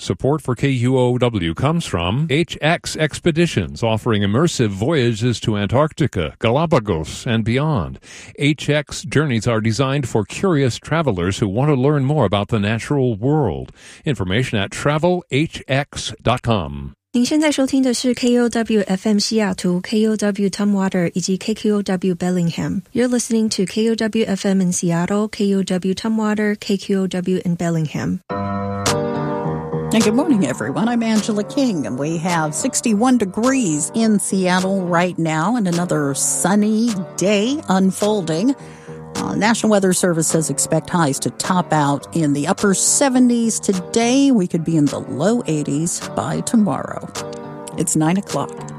Support for KUOW comes from HX Expeditions, offering immersive voyages to Antarctica, Galapagos, and beyond. HX journeys are designed for curious travelers who want to learn more about the natural world. Information at travelhx.com. 您现在收听的是 KUOW FM 西雅图 KUOW Tumwater 以及 KQOW Bellingham. You're listening to KUOW FM in Seattle, KUOW Tumwater, KQOW in Bellingham. And good morning, everyone. I'm Angela King, and we have 61 degrees in Seattle right now and another sunny day unfolding. National Weather Service says expect highs to top out in the upper 70s today. We could be in the low 80s by tomorrow. It's 9 o'clock.